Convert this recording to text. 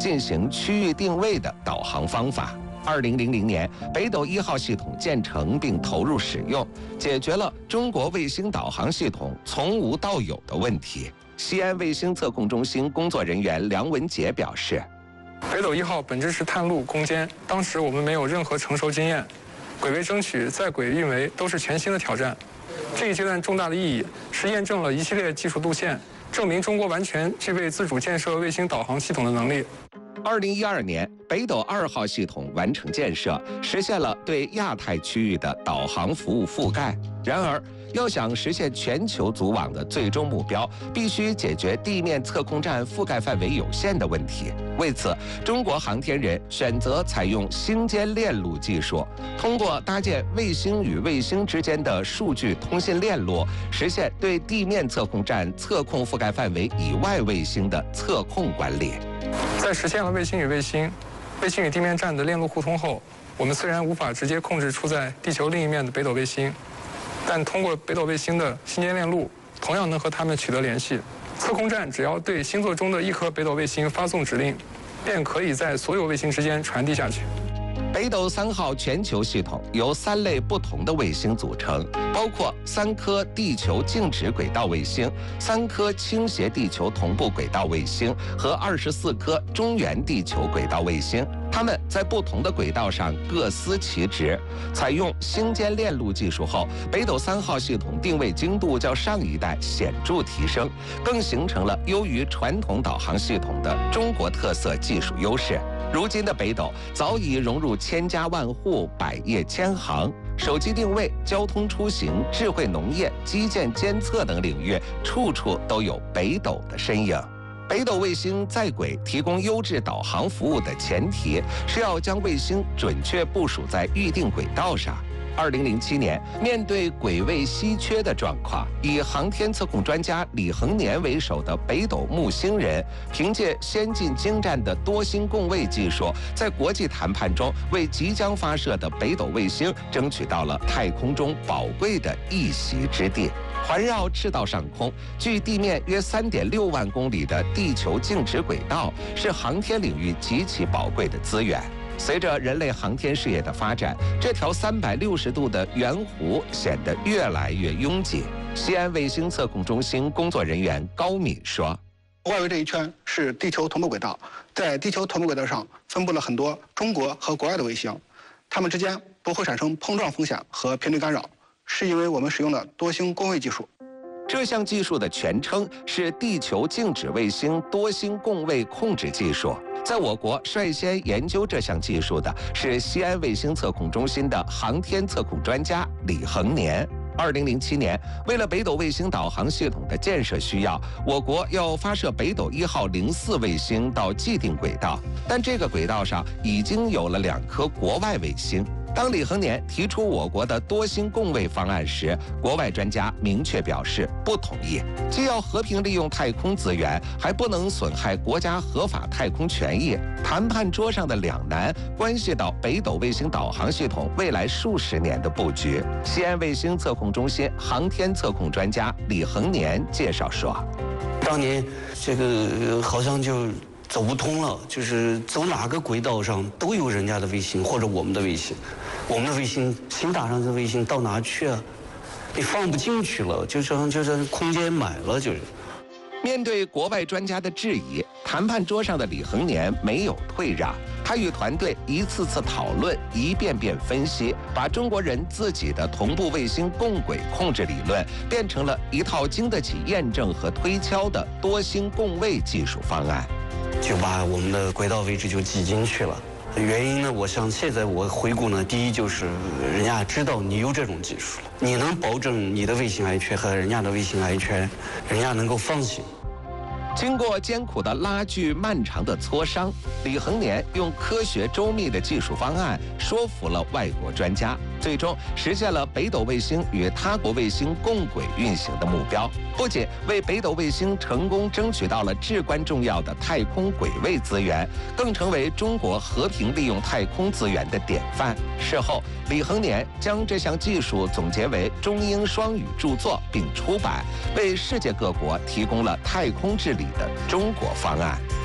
进行区域定位的导航方法。2000年，北斗1号系统建成并投入使用，解决了中国卫星导航系统从无到有的问题。西安卫星测控中心工作人员梁文杰表示， 北斗1号本质是探路攻坚，当时我们没有任何成熟经验，轨位争取、在轨运维都是全新的挑战。这一阶段重大的意义是验证了一系列技术路线，证明中国完全具备自主建设卫星导航系统的能力。 2012年，北斗2号系统完成建设，实现了对亚太区域的导航服务覆盖。然而，要想实现全球组网的最终目标，必须解决地面测控站覆盖范围有限的问题。为此，中国航天人选择采用星间链路技术，通过搭建卫星与卫星之间的数据通信链路，实现对地面测控站测控覆盖范围以外卫星的测控管理。 在实现了卫星与卫星、卫星与地面站的链路互通后，我们虽然无法直接控制处在地球另一面的北斗卫星，但通过北斗卫星的星间链路，同样能和它们取得联系。测控站只要对星座中的一颗北斗卫星发送指令，便可以在所有卫星之间传递下去。 北斗3号全球系统由3类不同的卫星组成，包括3颗地球静止轨道卫星、3颗倾斜地球同步轨道卫星和24颗中原地球轨道卫星。它们在不同的轨道上各司其职。采用星间链路技术后，北斗3号系统定位精度较上一代显著提升，更形成了优于传统导航系统的中国特色技术优势。如今的北斗早已融入千家万户、百业千行，手机定位、交通出行、智慧农业、基建监测等领域，处处都有北斗的身影。北斗卫星在轨提供优质导航服务的前提是要将卫星准确部署在预定轨道上。2007年，面对轨位稀缺的状况，以航天测控专家李恒年为首的北斗木星人，凭借先进精湛的多星共卫技术，在国际谈判中为即将发射的北斗卫星争取到了太空中宝贵的一席之地。环绕赤道上空，距地面约3.6万公里的地球静止轨道，是航天领域极其宝贵的资源。随着人类航天事业的发展，这条360度的圆弧显得越来越拥挤。西安卫星测控中心工作人员高敏说：“ 外围这一圈是地球同步轨道，在地球同步轨道上分布了很多中国和国外的卫星，它们之间不会产生碰撞风险和频率干扰，是因为我们使用了多星共卫技术。” 这项技术的全称是地球静止卫星多星共卫控制技术。在我国率先研究这项技术的是西安卫星测控中心的航天测控专家李恒年。2007年，为了北斗卫星导航系统的建设需要，我国要发射北斗1号04卫星到既定轨道，但这个轨道上已经有了2颗国外卫星。当李恒年提出我国的多星共卫方案时，国外专家明确表示不同意，既要和平利用太空资源，还不能损害国家合法太空权益。谈判桌上的两难关系到北斗卫星导航系统未来数十年的布局。西安卫星测控中心航天测控专家李恒年介绍说：“ 当年这个好像就走不通了，就是走哪个轨道上都有人家的卫星或者我们的卫星，我们的卫星新打上的卫星到哪去啊？你放不进去了，就是空间满了，就是。” 面对国外专家的质疑，谈判桌上的李恒年没有退让，他与团队一次次讨论，一遍遍分析，把中国人自己的同步卫星共轨控制理论变成了一套经得起验证和推敲的多星共卫技术方案。 就把我们的轨道位置就挤进去了。原因呢，我想现在我回顾呢，第一就是人家知道你有这种技术了，你能保证你的卫星安全和人家的卫星安全，人家能够放心。 经过艰苦的拉锯、漫长的磋商，李恒年用科学周密的技术方案说服了外国专家，最终实现了北斗卫星与他国卫星共轨运行的目标。不仅为北斗卫星成功争取到了至关重要的太空轨位资源，更成为中国和平利用太空资源的典范。事后，李恒年将这项技术总结为中英双语著作并出版，为世界各国提供了太空治理的中国方案。